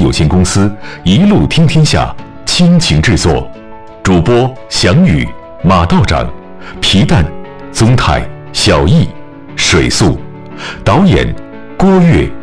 有限公司一路听天下倾情制作，主播翔宇、马道长，皮蛋、宗泰、小易、水素，导演郭跃、